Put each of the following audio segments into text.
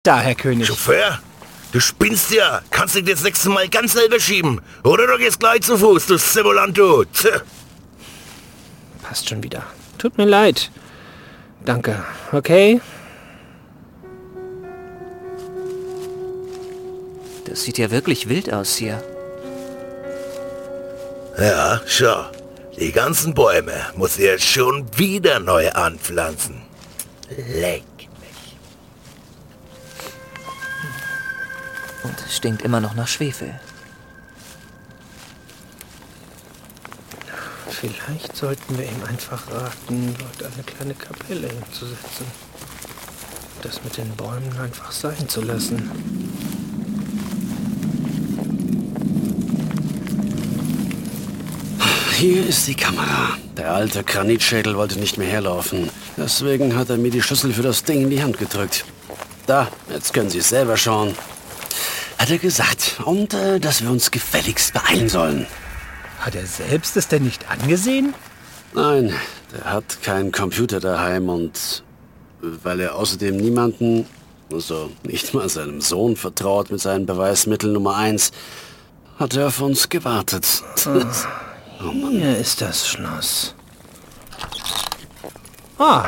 da, Herr König. Chauffeur? Du spinnst ja. Kannst dich das nächste Mal ganz selber schieben. Oder du gehst gleich zu Fuß, du Simulant, du. Passt schon wieder. Tut mir leid. Danke. Okay? Das sieht ja wirklich wild aus hier. Ja, schau. Die ganzen Bäume muss ich jetzt schon wieder neu anpflanzen. Leck mich. Und es stinkt immer noch nach Schwefel. Vielleicht sollten wir ihm einfach raten, dort eine kleine Kapelle hinzusetzen. Das mit den Bäumen einfach sein zu lassen. Hier ist die Kamera. Der alte Granitschädel wollte nicht mehr herlaufen. Deswegen hat er mir die Schlüssel für das Ding in die Hand gedrückt. Da, jetzt können Sie es selber schauen. Hat er gesagt. Und, dass wir uns gefälligst beeilen sollen. Hat er selbst es denn nicht angesehen? Nein, der hat keinen Computer daheim und weil er außerdem niemanden, also nicht mal seinem Sohn vertraut mit seinen Beweismitteln Nummer 1, hat er auf uns gewartet. Oh Mann. Hier ist das Schloss. Ah.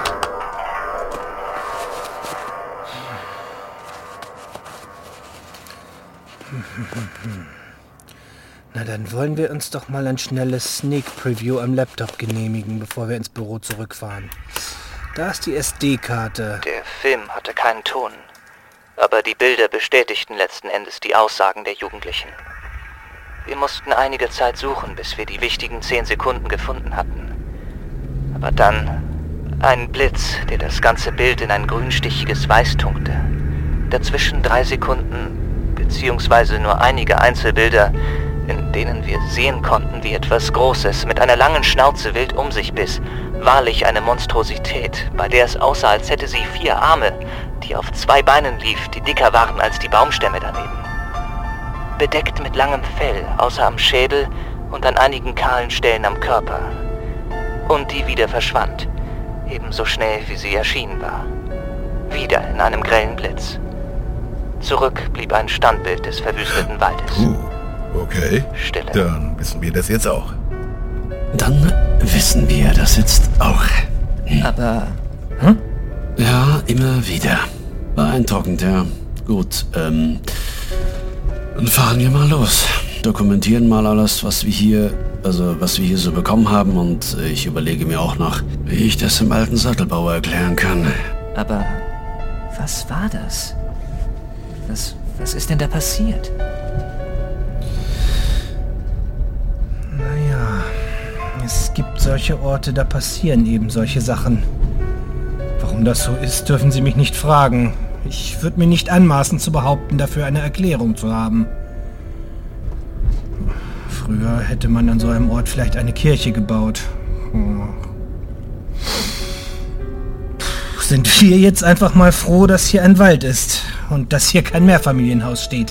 Na, dann wollen wir uns doch mal ein schnelles Sneak Preview am Laptop genehmigen, bevor wir ins Büro zurückfahren. Da ist die SD-Karte. Der Film hatte keinen Ton, aber die Bilder bestätigten letzten Endes die Aussagen der Jugendlichen. Wir mussten einige Zeit suchen, bis wir die wichtigen 10 Sekunden gefunden hatten. Aber dann ein Blitz, der das ganze Bild in ein grünstichiges Weiß tunkte. Dazwischen 3 Sekunden, beziehungsweise nur einige Einzelbilder, in denen wir sehen konnten, wie etwas Großes mit einer langen Schnauze wild um sich biss. Wahrlich eine Monstrosität, bei der es aussah, als hätte sie 4 Arme, die auf 2 Beinen lief, die dicker waren als die Baumstämme daneben. Bedeckt mit langem Fell, außer am Schädel und an einigen kahlen Stellen am Körper. Und die wieder verschwand, ebenso schnell wie sie erschienen war. Wieder in einem grellen Blitz. Zurück blieb ein Standbild des verwüsteten Waldes. Okay. Stille. Dann wissen wir das jetzt auch. Dann wissen wir das jetzt auch. Aber... Ja, immer wieder. Beeindruckend, ja. Gut, dann fahren wir mal los. Dokumentieren mal alles, was wir hier so bekommen haben und ich überlege mir auch noch, wie ich das dem alten Sattelbauer erklären kann. Aber was war das? Was ist denn da passiert? Naja, es gibt solche Orte, da passieren eben solche Sachen. Warum das so ist, dürfen Sie mich nicht fragen. Ich würde mir nicht anmaßen zu behaupten, dafür eine Erklärung zu haben. Früher hätte man an so einem Ort vielleicht eine Kirche gebaut. Sind wir jetzt einfach mal froh, dass hier ein Wald ist und dass hier kein Mehrfamilienhaus steht.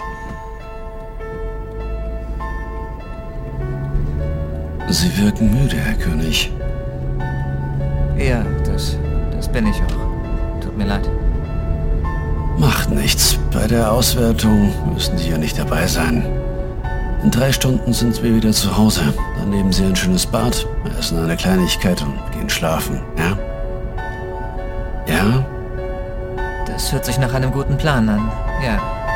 Sie wirken müde, Herr König. Ja, das bin ich auch. Tut mir leid. Macht nichts. Bei der Auswertung müssen Sie ja nicht dabei sein. In 3 Stunden sind wir wieder zu Hause. Dann nehmen Sie ein schönes Bad, essen eine Kleinigkeit und gehen schlafen, ja? Ja? Das hört sich nach einem guten Plan an, ja.